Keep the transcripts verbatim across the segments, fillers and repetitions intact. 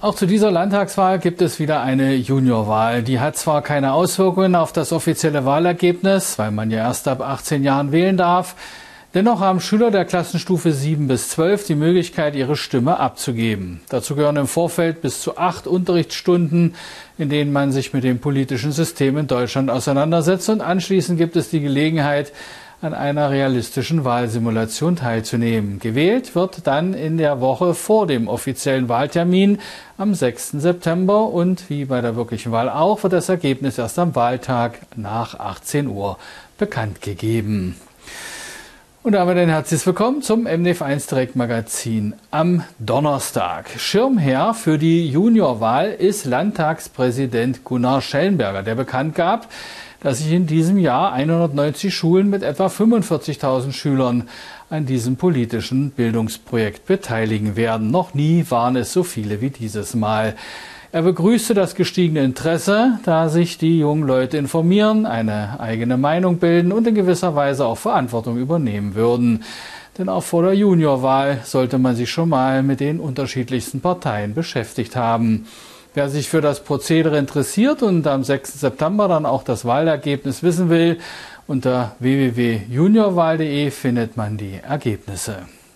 Auch zu dieser Landtagswahl gibt es wieder eine Juniorwahl. Die hat zwar keine Auswirkungen auf das offizielle Wahlergebnis, weil man ja erst ab achtzehn Jahren wählen darf. Dennoch haben Schüler der Klassenstufe sieben bis zwölf die Möglichkeit, ihre Stimme abzugeben. Dazu gehören im Vorfeld bis zu acht Unterrichtsstunden, in denen man sich mit dem politischen System in Deutschland auseinandersetzt. Und anschließend gibt es die Gelegenheit, an einer realistischen Wahlsimulation teilzunehmen. Gewählt wird dann in der Woche vor dem offiziellen Wahltermin am sechsten September und wie bei der wirklichen Wahl auch, wird das Ergebnis erst am Wahltag nach achtzehn Uhr bekannt gegeben. Und damit ein herzliches Willkommen zum M D F eins Direktmagazin am Donnerstag. Schirmherr für die Juniorwahl ist Landtagspräsident Gunnar Schellenberger, der bekannt gab, dass sich in diesem Jahr hundertneunzig Schulen mit etwa fünfundvierzigtausend Schülern an diesem politischen Bildungsprojekt beteiligen werden. Noch nie waren es so viele wie dieses Mal. Er begrüßte das gestiegene Interesse, da sich die jungen Leute informieren, eine eigene Meinung bilden und in gewisser Weise auch Verantwortung übernehmen würden. Denn auch vor der Juniorwahl sollte man sich schon mal mit den unterschiedlichsten Parteien beschäftigt haben. Wer sich für das Prozedere interessiert und am sechsten September dann auch das Wahlergebnis wissen will, unter w w w punkt juniorwahl punkt de findet man die Ergebnisse.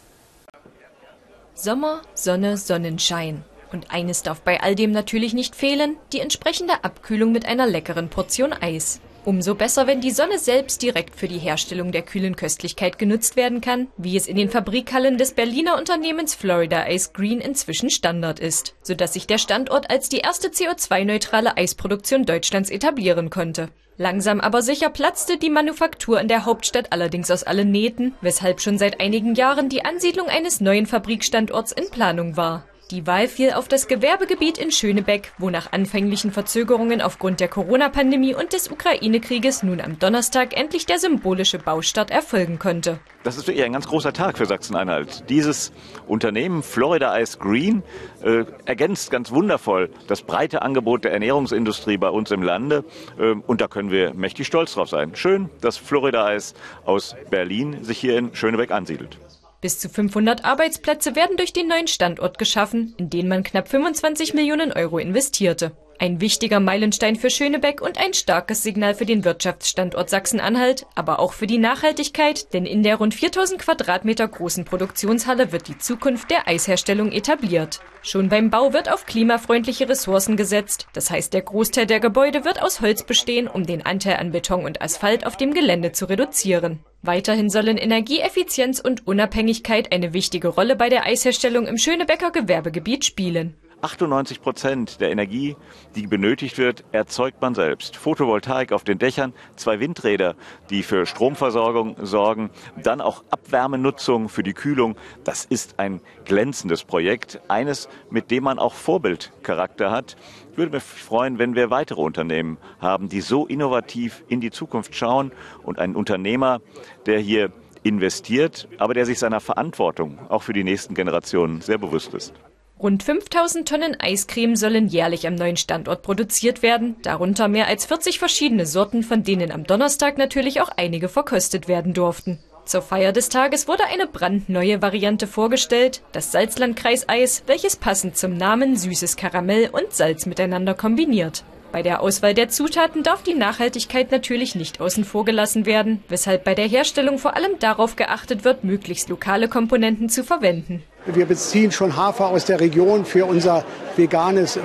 Sommer, Sonne, Sonnenschein. Und eines darf bei all dem natürlich nicht fehlen, die entsprechende Abkühlung mit einer leckeren Portion Eis. Umso besser, wenn die Sonne selbst direkt für die Herstellung der kühlen Köstlichkeit genutzt werden kann, wie es in den Fabrikhallen des Berliner Unternehmens Florida Ice Green inzwischen Standard ist, sodass sich der Standort als die erste C O zwei neutrale Eisproduktion Deutschlands etablieren konnte. Langsam aber sicher platzte die Manufaktur in der Hauptstadt allerdings aus allen Nähten, weshalb schon seit einigen Jahren die Ansiedlung eines neuen Fabrikstandorts in Planung war. Die Wahl fiel auf das Gewerbegebiet in Schönebeck, wo nach anfänglichen Verzögerungen aufgrund der Corona-Pandemie und des Ukraine-Krieges nun am Donnerstag endlich der symbolische Baustart erfolgen konnte. Das ist wirklich ein ganz großer Tag für Sachsen-Anhalt. Dieses Unternehmen Florida Ice Green äh, ergänzt ganz wundervoll das breite Angebot der Ernährungsindustrie bei uns im Lande. Äh, und da können wir mächtig stolz drauf sein. Schön, dass Florida Ice aus Berlin sich hier in Schönebeck ansiedelt. Bis zu fünfhundert Arbeitsplätze werden durch den neuen Standort geschaffen, in den man knapp fünfundzwanzig Millionen Euro investierte. Ein wichtiger Meilenstein für Schönebeck und ein starkes Signal für den Wirtschaftsstandort Sachsen-Anhalt, aber auch für die Nachhaltigkeit, denn in der rund viertausend Quadratmeter großen Produktionshalle wird die Zukunft der Eisherstellung etabliert. Schon beim Bau wird auf klimafreundliche Ressourcen gesetzt, das heißt, der Großteil der Gebäude wird aus Holz bestehen, um den Anteil an Beton und Asphalt auf dem Gelände zu reduzieren. Weiterhin sollen Energieeffizienz und Unabhängigkeit eine wichtige Rolle bei der Eisherstellung im Schönebecker Gewerbegebiet spielen. achtundneunzig Prozent der Energie, die benötigt wird, erzeugt man selbst. Photovoltaik auf den Dächern, zwei Windräder, die für Stromversorgung sorgen, dann auch Abwärmenutzung für die Kühlung. Das ist ein glänzendes Projekt, eines, mit dem man auch Vorbildcharakter hat. Ich würde mich freuen, wenn wir weitere Unternehmen haben, die so innovativ in die Zukunft schauen und einen Unternehmer, der hier investiert, aber der sich seiner Verantwortung auch für die nächsten Generationen sehr bewusst ist. Rund fünftausend Tonnen Eiscreme sollen jährlich am neuen Standort produziert werden, darunter mehr als vierzig verschiedene Sorten, von denen am Donnerstag natürlich auch einige verkostet werden durften. Zur Feier des Tages wurde eine brandneue Variante vorgestellt, das Salzlandkreis-Eis, welches passend zum Namen süßes Karamell und Salz miteinander kombiniert. Bei der Auswahl der Zutaten darf die Nachhaltigkeit natürlich nicht außen vor gelassen werden, weshalb bei der Herstellung vor allem darauf geachtet wird, möglichst lokale Komponenten zu verwenden. Wir beziehen schon Hafer aus der Region für unser veganes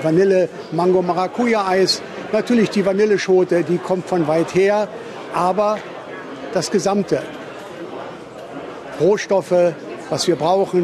Vanille-Mango-Maracuja-Eis. Natürlich die Vanilleschote, die kommt von weit her, aber das Gesamte, Rohstoffe, was wir brauchen,